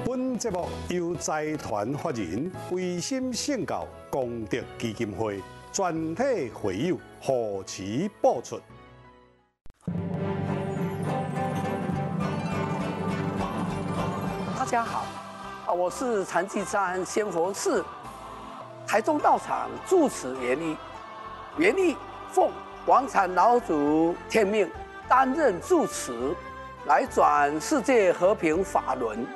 本节目由财团法人维心圣教功德基金会全体会友护持播出。 大家好，我是禅寂山仙佛寺台中道场住持元义奉广场老祖天命，担任住持，来转世界和平法轮。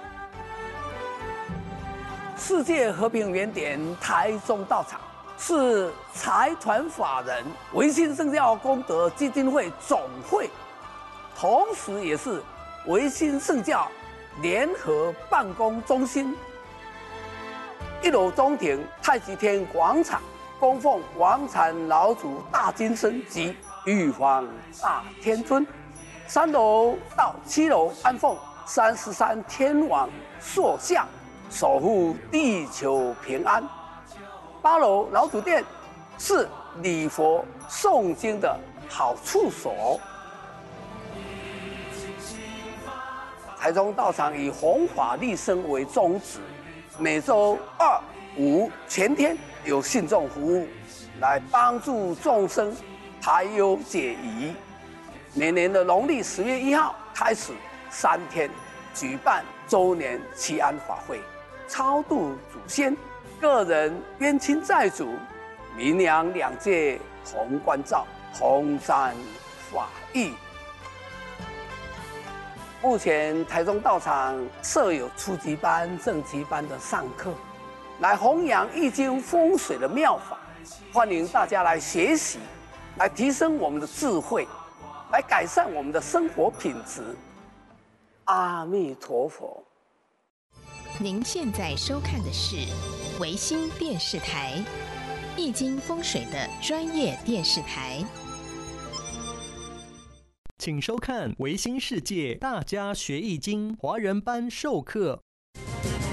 世界和平原点台中道场是财团法人维新圣教功德基金会总会，同时也是维新圣教联合办公中心。1楼中庭太极天广场供奉广场老祖大金身及玉皇大天尊，3楼到7楼安奉33天王塑像，守护地球平安。8楼老祖殿是礼佛诵经的好处所。台中道场以弘法利生为宗旨，每周2、5全天有信众服务，来帮助众生排忧解疑。每年的农历10月1号开始3天举办周年祈安法会，超度祖先、个人冤亲债主，民阳两界同关照，同沾法益。目前台中道场设有初级班、正级班的上课，来弘扬易经风水的妙法，欢迎大家来学习，来提升我们的智慧，来改善我们的生活品质。阿弥陀佛。 您现在收看的是维新电视台，易经风水的专业电视台。 请收看维新世界大家学易经华人班授课